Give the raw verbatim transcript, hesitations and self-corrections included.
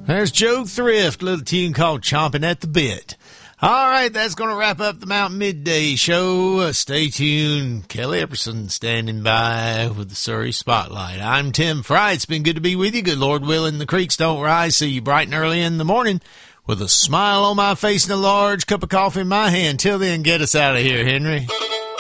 There's Joe Thrift, little tune called Chomping at the Bit. All right, that's going to wrap up the Mountain Midday Show. Uh, stay tuned. Kelly Epperson standing by with the Surrey Spotlight. I'm Tim Fry. It's been good to be with you. Good Lord willing, the creeks don't rise. See you bright and early in the morning with a smile on my face and a large cup of coffee in my hand. Till then, get us out of here, Henry.